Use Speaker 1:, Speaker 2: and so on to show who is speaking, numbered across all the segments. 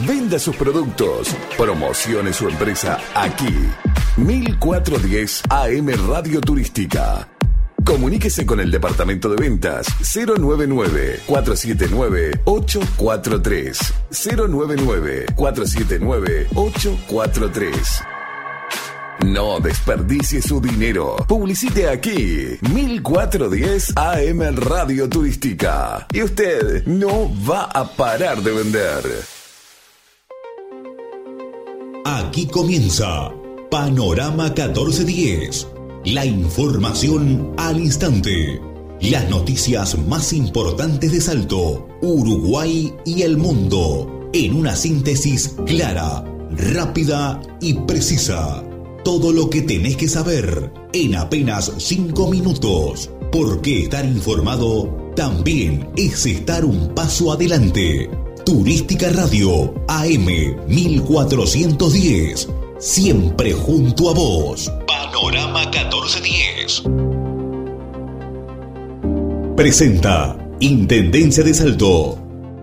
Speaker 1: Venda sus productos. Promocione su empresa aquí. 1410 AM Radio Turística. Comuníquese con el departamento de ventas 099-479-843. 099-479-843. No desperdicie su dinero. Publicite aquí. 1410 AM Radio Turística. Y usted no va a parar de vender.
Speaker 2: Aquí comienza Panorama 1410. La información al instante. Las noticias más importantes de Salto, Uruguay y el mundo. En una síntesis clara, rápida y precisa. Todo lo que tenés que saber en apenas 5 minutos. Porque estar informado también es estar un paso adelante. Turística Radio AM 1410. Siempre junto a vos. Panorama 1410. Presenta Intendencia de Salto.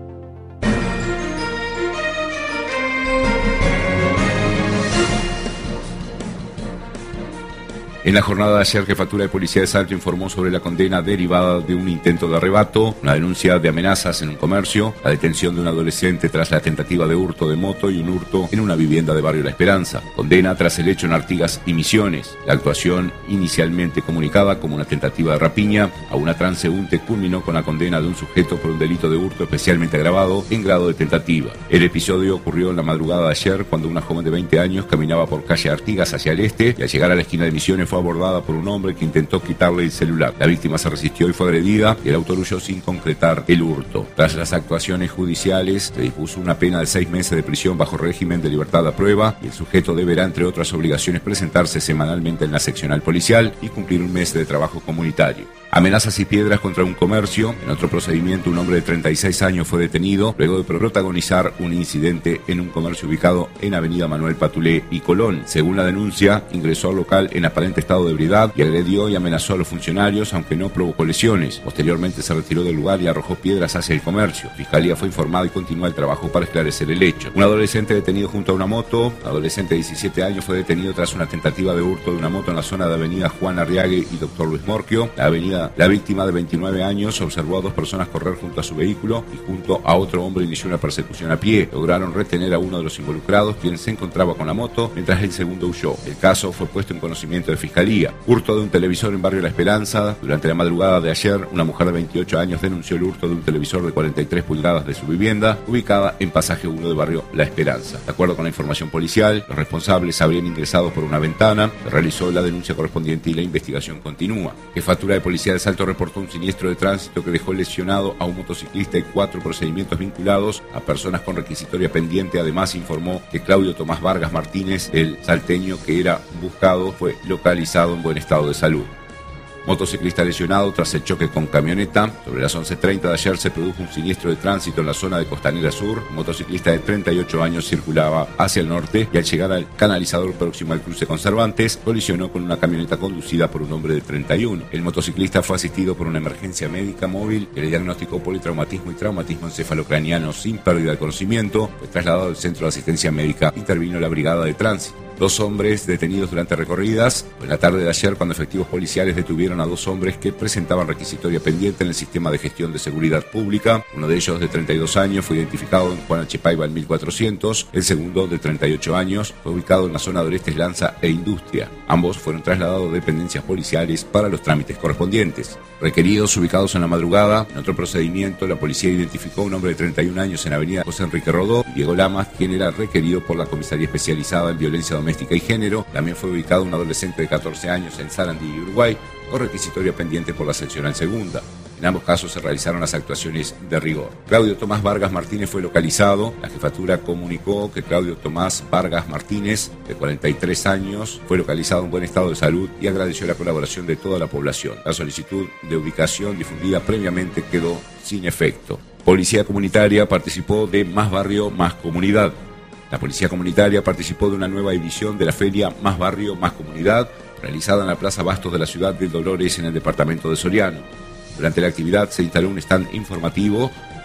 Speaker 3: En la jornada de ayer, Jefatura de Policía de Salto informó sobre la condena derivada de un intento de arrebato, una denuncia de amenazas en un comercio, la detención de un adolescente tras la tentativa de hurto de moto y un hurto en una vivienda de Barrio La Esperanza. Condena tras el hecho en Artigas y Misiones. La actuación, inicialmente comunicada como una tentativa de rapiña a una transeúnte, culminó con la condena de un sujeto por un delito de hurto especialmente agravado en grado de tentativa. El episodio ocurrió en la madrugada de ayer cuando una joven de 20 años caminaba por calle Artigas hacia el este y al llegar a la esquina de Misiones fue abordada por un hombre que intentó quitarle el celular. La víctima se resistió y fue agredida y el autor huyó sin concretar el hurto. Tras las actuaciones judiciales, se dispuso una pena de 6 meses de prisión bajo régimen de libertad a prueba y el sujeto deberá, entre otras obligaciones, presentarse semanalmente en la seccional policial y cumplir un mes de trabajo comunitario. Amenazas y piedras contra un comercio. En otro procedimiento, un hombre de 36 años fue detenido luego de protagonizar un incidente en un comercio ubicado en Avenida Manuel Patulé y Colón. Según la denuncia, ingresó al local en aparente estado de ebriedad y agredió y amenazó a los funcionarios, aunque no provocó lesiones. Posteriormente se retiró del lugar y arrojó piedras hacia el comercio. Fiscalía fue informada y continúa el trabajo para esclarecer el hecho. Un adolescente detenido junto a una moto. Un adolescente de 17 años fue detenido tras una tentativa de hurto de una moto en la zona de Avenida Juan Arriague y Dr. Luis Morquio. La víctima de 29 años observó a 2 personas correr junto a su vehículo y junto a otro hombre inició una persecución a pie. Lograron retener a uno de los involucrados, quien se encontraba con la moto, mientras el segundo huyó. El caso fue puesto en conocimiento de Fiscalía. Hurto de un televisor en Barrio La Esperanza. Durante la madrugada de ayer, una mujer de 28 años denunció el hurto de un televisor de 43 pulgadas de su vivienda, ubicada en Pasaje 1 de Barrio La Esperanza. De acuerdo con la información policial, los responsables habrían ingresado por una ventana. Se realizó la denuncia correspondiente y la investigación continúa. Jefatura de Policía de Salto reportó un siniestro de tránsito que dejó lesionado a un motociclista y 4 procedimientos vinculados a personas con requisitoria pendiente. Además, informó que Claudio Tomás Vargas Martínez, el salteño que era buscado, fue localizado en buen estado de salud. Motociclista lesionado tras el choque con camioneta. Sobre las 11:30 de ayer se produjo un siniestro de tránsito en la zona de Costanera Sur. Un motociclista de 38 años circulaba hacia el norte y al llegar al canalizador próximo al cruce con Cervantes, colisionó con una camioneta conducida por un hombre de 31. El motociclista fue asistido por una emergencia médica móvil que le diagnosticó politraumatismo y traumatismo encefalocraniano sin pérdida de conocimiento. Fue trasladado al centro de asistencia médica. Intervino la brigada de tránsito. 2 hombres detenidos durante recorridas. En la tarde de ayer, cuando efectivos policiales detuvieron a 2 hombres que presentaban requisitoria pendiente en el sistema de gestión de seguridad pública. Uno de ellos, de 32 años, fue identificado en Juan H. Paiva en 1400. El segundo, de 38 años, fue ubicado en la zona de Orestes Lanza e Industria. Ambos fueron trasladados a dependencias policiales para los trámites correspondientes. Requeridos ubicados en la madrugada. En otro procedimiento, la policía identificó a un hombre de 31 años en Avenida José Enrique Rodó, Diego Lamas, quien era requerido por la Comisaría Especializada en Violencia Doméstica y Género. También fue ubicado un adolescente de 14 años en Sarandí, Uruguay, con requisitoria pendiente por la seccional segunda. En ambos casos se realizaron las actuaciones de rigor. Claudio Tomás Vargas Martínez fue localizado. La jefatura comunicó que Claudio Tomás Vargas Martínez, de 43 años, fue localizado en buen estado de salud y agradeció la colaboración de toda la población. La solicitud de ubicación difundida previamente quedó sin efecto. Policía Comunitaria participó de Más Barrio, Más Comunidad. La Policía Comunitaria participó de una nueva edición de la feria Más Barrio, Más Comunidad, realizada en la Plaza Bastos de la ciudad de Dolores, en el departamento de Soriano. Durante la actividad se instaló un stand informativo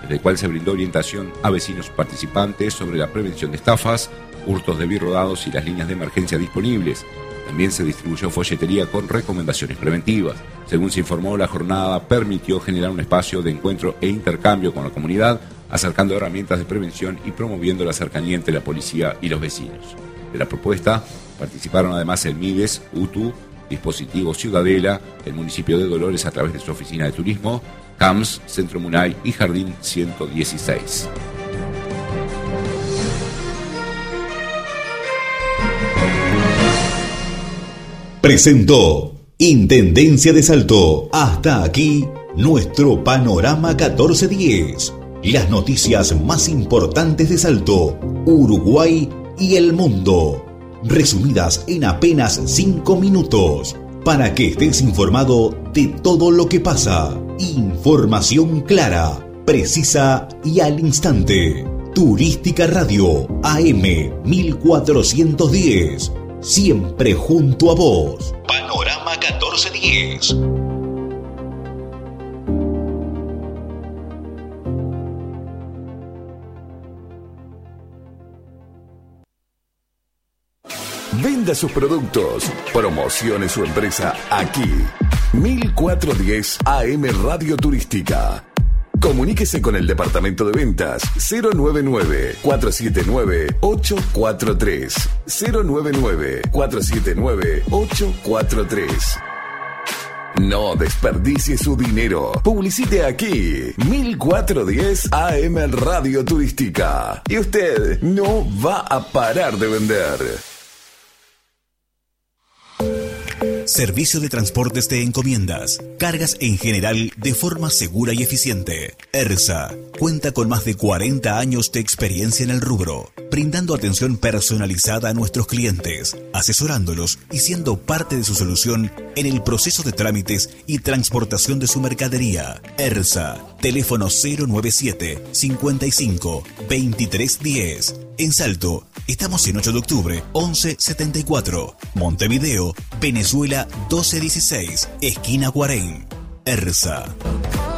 Speaker 3: desde el cual se brindó orientación a vecinos participantes sobre la prevención de estafas, hurtos de bienes rodados y las líneas de emergencia disponibles. También se distribuyó folletería con recomendaciones preventivas. Según se informó, la jornada permitió generar un espacio de encuentro e intercambio con la comunidad, acercando herramientas de prevención y promoviendo la cercanía entre la policía y los vecinos. De la propuesta participaron además el MIDES, UTU, Dispositivo Ciudadela, el municipio de Dolores a través de su oficina de turismo, CAMS, Centro Munay y Jardín 116.
Speaker 2: Presentó Intendencia de Salto. Hasta aquí nuestro Panorama 1410. Las noticias más importantes de Salto, Uruguay y el mundo. Resumidas en apenas 5 minutos. Para que estés informado de todo lo que pasa. Información clara, precisa y al instante. Turística Radio AM 1410. Siempre junto a vos. Panorama 1410.
Speaker 1: Venda sus productos, promocione su empresa aquí. 1410 AM Radio Turística. Comuníquese con el departamento de ventas 099-479-843. 099-479-843. No desperdicie su dinero. Publicite aquí. 1410 AM Radio Turística. Y usted no va a parar de vender.
Speaker 2: Servicio de transportes de encomiendas, cargas en general de forma segura y eficiente. ERSA cuenta con más de 40 años de experiencia en el rubro, brindando atención personalizada a nuestros clientes, asesorándolos y siendo parte de su solución en el proceso de trámites y transportación de su mercadería. ERSA, teléfono 097 55 23 10. En Salto, estamos en 8 de octubre, 1174. Montevideo, Venezuela 1216, esquina Guarén. ERSA.